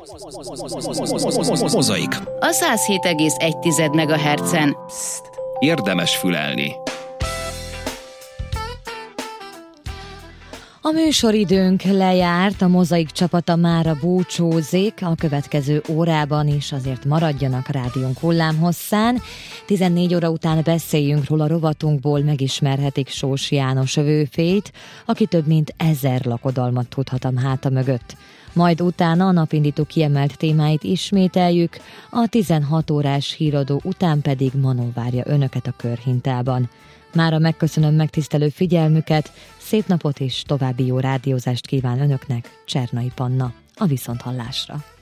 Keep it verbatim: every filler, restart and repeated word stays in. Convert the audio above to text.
Mozaik. A száz hét egész egy megahertzen. Érdemes fülelni. A műsoridőnk lejárt, a Mozaik csapata mára búcsózik, a következő órában is azért maradjanak rádiónk hullámhosszán. tizennégy óra után beszéljünk róla, rovatunkból megismerhetik Sós János Vőfélyt, aki több mint ezer lakodalmat tudhat a háta mögött. Majd utána a napindító kiemelt témáit ismételjük, a tizenhat órás híradó után pedig Manó várja önöket a Körhintában. Mára megköszönöm megtisztelő figyelmüket, szép napot és további jó rádiózást kíván önöknek Csernai Panna. A viszonthallásra!